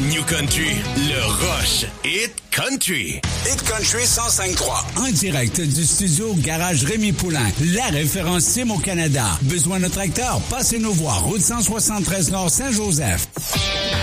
New Country, le Roche Hit Country. Hit Country 105.3. En direct du studio Garage Rémi Poulain, la référence SIM au Canada. Besoin de tracteur? Passez nous voir. Route 173 Nord Saint-Joseph.